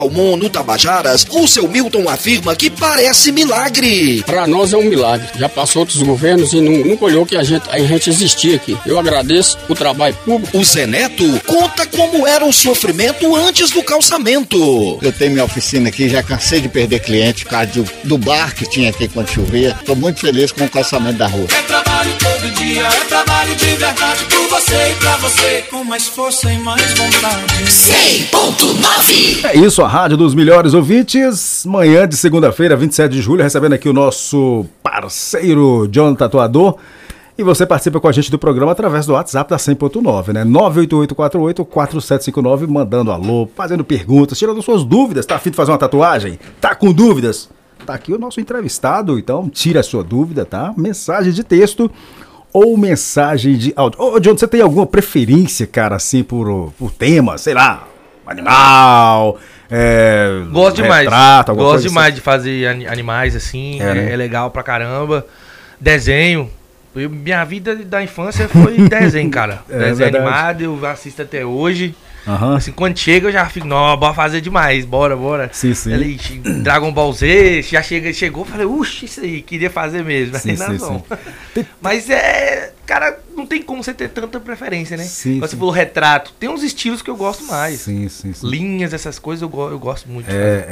No Tabajaras, o seu Milton afirma que parece milagre. Para nós é um milagre. Já passou outros governos e nunca olhou que a gente existia aqui. Eu agradeço o trabalho público. O Zé Neto conta como era o sofrimento antes do calçamento. Eu tenho minha oficina aqui, já cansei de perder cliente por causa do bar que tinha aqui quando chovia. Estou muito feliz com o calçamento da rua. É trabalho todo dia, é trabalho de verdade por você e pra você, com mais força e mais vontade. 100.9. É isso, a rádio dos melhores ouvintes. Manhã de segunda-feira, 27 de julho, recebendo aqui o nosso parceiro John Tatuador. E você participa com a gente do programa através do WhatsApp da 100.9, né? 988484759, mandando alô, fazendo perguntas, tirando suas dúvidas. Tá afim de fazer uma tatuagem? Tá com dúvidas? Tá aqui o nosso entrevistado, então tira a sua dúvida, tá? Mensagem de texto ou mensagem de áudio. Ô, John, você tem alguma preferência, cara, assim, por tema? Sei lá, animal, gosto demais. Retrato, gosto demais de fazer animais, assim, né? É legal pra caramba. Desenho. Minha vida da infância foi desenho, cara. Desenho animado, eu assisto até hoje. Uhum. Assim, quando chega eu já fico, não, bora fazer demais, bora. Sim, sim. Ali, Dragon Ball Z, já chegou, falei, isso aí, queria fazer mesmo. Sim, aí, sim. Mas cara, não tem como você ter tanta preferência, né? Sim, você falou retrato, tem uns estilos que eu gosto mais. Sim. Linhas, essas coisas eu gosto muito.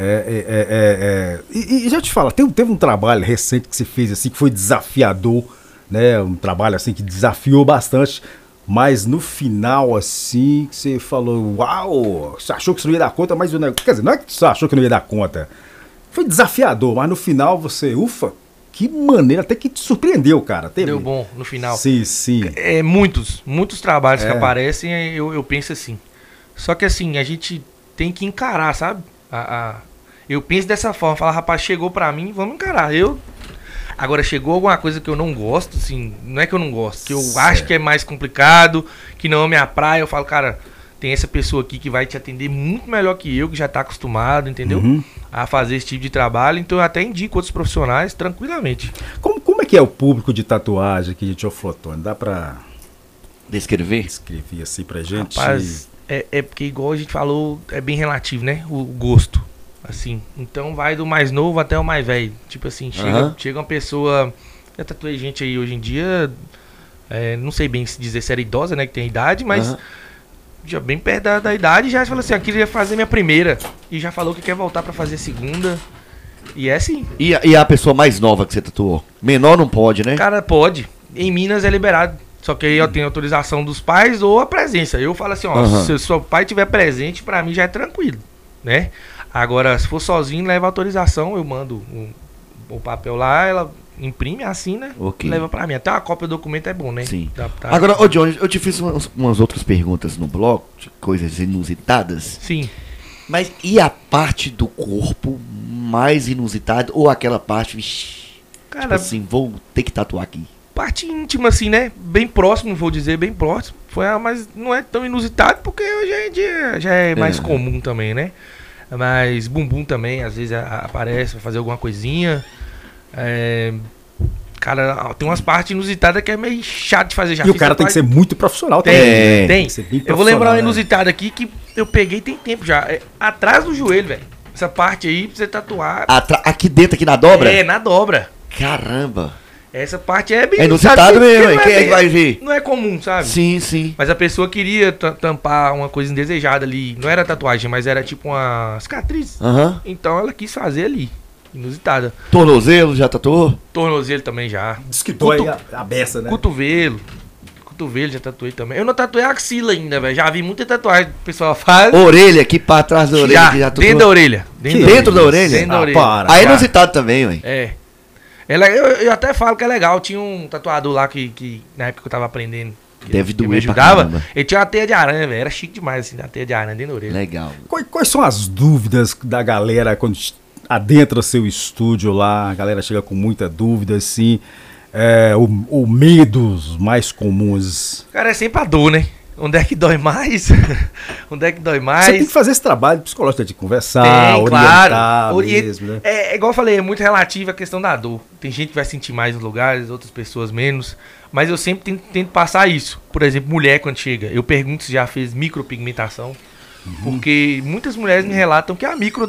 E já te falo, teve um trabalho recente que você fez assim, que foi desafiador, né? Um trabalho assim que desafiou bastante. Mas no final, assim, que você falou, uau, você achou que você não ia dar conta, mas quer dizer, não é que você achou que não ia dar conta. Foi desafiador, mas no final você, ufa, que maneira, até que te surpreendeu, cara. Deu bom no final. Sim. Muitos trabalhos que aparecem, eu penso assim. Só que assim, a gente tem que encarar, sabe? Eu penso dessa forma, falar, rapaz, chegou pra mim, vamos encarar. Agora, chegou alguma coisa que eu não gosto, assim, não é que eu não gosto, que eu acho que é mais complicado, que não é minha praia, eu falo, cara, tem essa pessoa aqui que vai te atender muito melhor que eu, que já tá acostumado, entendeu? A fazer esse tipo de trabalho, então eu até indico outros profissionais tranquilamente. Como é que é o público de tatuagem aqui de Teoflotone? Dá pra descrever assim pra gente? Rapaz, é porque igual a gente falou, é bem relativo, né? O gosto. Assim, então vai do mais novo até o mais velho. Tipo assim, chega uma pessoa. Eu tatuei gente aí hoje em dia. Não sei bem se dizer se era idosa, né? Que tem idade, mas já bem perto da idade. Já falou assim: eu queria fazer minha primeira. E já falou que quer voltar pra fazer a segunda. E é assim. E a pessoa mais nova que você tatuou? Menor não pode, né? Cara, pode. Em Minas é liberado. Só que aí eu tenho autorização dos pais ou a presença. Eu falo assim: se o seu pai tiver presente, pra mim já é tranquilo, né? Agora, se for sozinho, leva autorização, eu mando o papel lá, ela imprime, assina, leva pra mim. Até uma cópia do documento é bom, né? Sim. Agora, ô John, eu te fiz umas outras perguntas no blog, coisas inusitadas. Sim. Mas e a parte do corpo mais inusitada? Ou aquela parte, cara, tipo assim, vou ter que tatuar aqui? Parte íntima, assim, né? Bem próximo, vou dizer, bem próximo. Mas não é tão inusitado, porque hoje em dia já é mais comum também, né? Mas bumbum também, às vezes aparece pra fazer alguma coisinha. Cara, tem umas partes inusitadas que é meio chato de fazer. E o cara tem que ser muito profissional também. Tem. Eu vou lembrar uma inusitada aqui que eu peguei tem tempo já. Atrás do joelho, velho. Essa parte aí pra você tatuar. Aqui dentro, aqui na dobra? Na dobra. Caramba. Essa parte é bem... inusitado mesmo, quem é que vai ver? Não é comum, sabe? Sim. Mas a pessoa queria tampar uma coisa indesejada ali. Não era tatuagem, mas era tipo uma cicatriz. Então ela quis fazer ali. Inusitada. Tornozelo, já tatuou? Tornozelo também já. Diz que dói a beça, né? Cotovelo já tatuei também. Eu não tatuei a axila ainda, velho. Já vi muita tatuagem que o pessoal faz. Orelha, aqui pra trás da orelha. Já dentro da orelha. Dentro da orelha? Dentro da orelha. Aí é inusitado também, ué. Eu até falo que é legal. Tinha um tatuador lá que na época que eu tava aprendendo, deve doer, me ajudava. Ele tinha uma teia de aranha, velho. Era chique demais, assim, a teia de aranha dentro da orelha. Legal. Quais são as dúvidas da galera quando adentra seu estúdio lá? A galera chega com muita dúvida, assim. O medos mais comuns. Cara, é sempre a dor, né? Onde é que dói mais? Onde é que dói mais? Você tem que fazer esse trabalho psicológico de conversar, orientar mesmo, né? Igual eu falei, é muito relativo a questão da dor. Tem gente que vai sentir mais nos lugares, outras pessoas menos. Mas eu sempre tento passar isso. Por exemplo, mulher quando chega, eu pergunto se já fez micropigmentação. Porque muitas mulheres me relatam que a